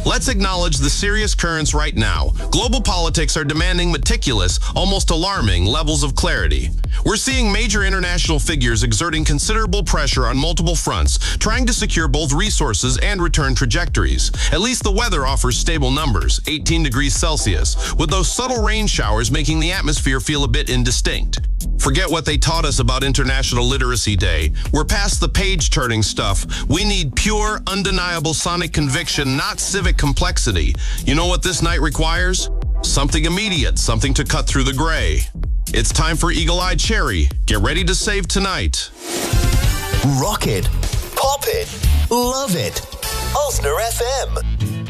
Let's acknowledge the serious currents right now. Global politics are demanding meticulous, almost alarming levels of clarity. We're seeing major international figures exerting considerable pressure on multiple fronts, trying to secure both resources and return trajectories. At least the weather offers stable numbers, 18 degrees Celsius, with those subtle rain showers making the atmosphere feel a bit indistinct. Forget what they taught us about International Literacy Day. We're past the page-turning stuff. We need pure, undeniable sonic conviction, not civic complexity. You know what this night requires? Something immediate, something to cut through the gray. It's time for Eagle-Eye Cherry. Get ready to save tonight. Rock it, pop it, love it. Osner FM.